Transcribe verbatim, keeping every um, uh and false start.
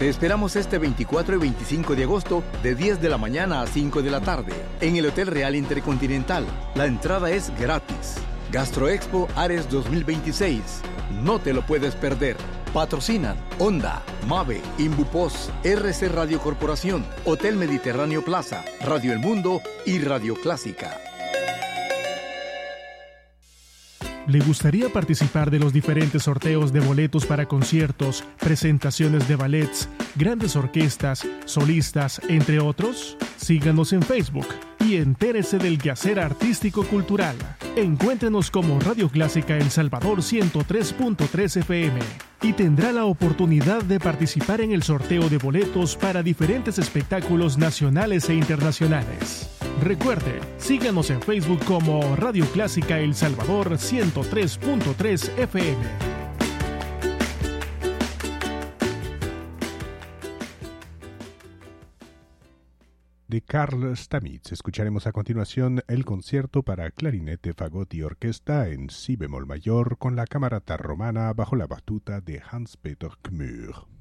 Te esperamos este veinticuatro y veinticinco de agosto de diez de la mañana a cinco de la tarde en el Hotel Real Intercontinental. La entrada es gratis. Gastroexpo Ares dos mil veintiséis. No te lo puedes perder. Patrocinan Honda, Mave, Imbupos, R C Radio Corporación, Hotel Mediterráneo Plaza, Radio El Mundo y Radio Clásica. ¿Le gustaría participar de los diferentes sorteos de boletos para conciertos, presentaciones de ballets, grandes orquestas, solistas, entre otros? Síganos en Facebook y entérese del quehacer artístico-cultural. Encuéntrenos como Radio Clásica El Salvador ciento tres punto tres F M y tendrá la oportunidad de participar en el sorteo de boletos para diferentes espectáculos nacionales e internacionales. Recuerde, síganos en Facebook como Radio Clásica El Salvador ciento tres punto tres F M. De Carl Stamitz escucharemos a continuación el concierto para clarinete, fagot y orquesta en si bemol mayor con la camerata romana bajo la batuta de Hans-Peter Gmür.